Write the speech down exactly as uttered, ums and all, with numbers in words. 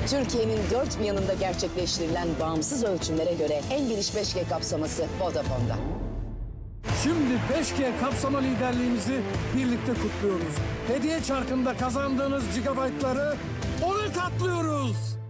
Türkiye'nin dört bir yanında gerçekleştirilen bağımsız ölçümlere göre en geniş beş G kapsaması Vodafone'da. Şimdi beş G kapsama liderliğimizi birlikte kutluyoruz. Hediye çarkında kazandığınız gigabaytları ona katlıyoruz.